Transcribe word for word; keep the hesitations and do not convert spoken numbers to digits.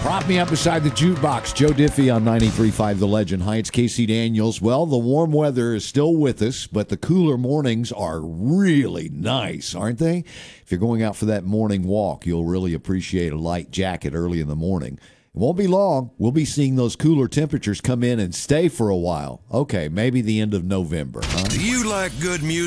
Prop me up beside the jukebox. Joe Diffie on ninety-three point five The Legend. Hi, it's Casey Daniels. Well, the warm weather is still with us, but the cooler mornings are really nice, aren't they? If you're going out for that morning walk, you'll really appreciate a light jacket early in the morning. It won't be long. We'll be seeing those cooler temperatures come in and stay for a while. Okay, maybe the end of November, huh? Do you like good music?